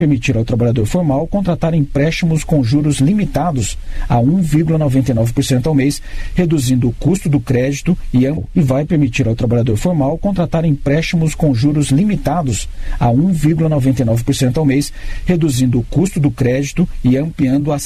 permitir ao trabalhador formal contratar empréstimos com juros limitados a 1,99% ao mês, reduzindo o custo do crédito e vai permitir ao trabalhador formal contratar empréstimos com juros limitados a 1,99% ao mês, reduzindo o custo do crédito e ampliando a